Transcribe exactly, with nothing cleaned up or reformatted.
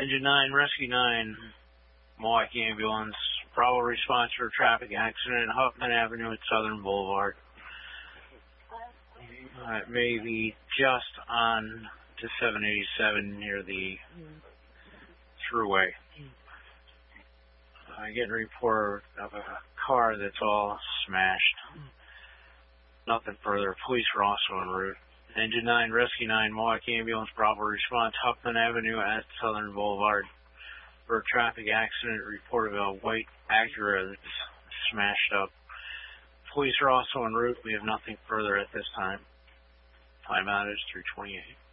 Engine nine, Rescue nine, Milwaukee Ambulance. Bravo response for a traffic accident at Huffman Avenue at Southern Boulevard. Uh, it may be just on to seven eighty-seven near the thruway. I get a report of a car that's all smashed. Nothing further. Police were also en route. Engine nine, Rescue nine, Milwaukee Ambulance, Bravo response, Huffman Avenue at Southern Boulevard. For a traffic accident, report of a white Acura that's smashed up. Police are also en route. We have nothing further at this time. Time out is three twenty-eight.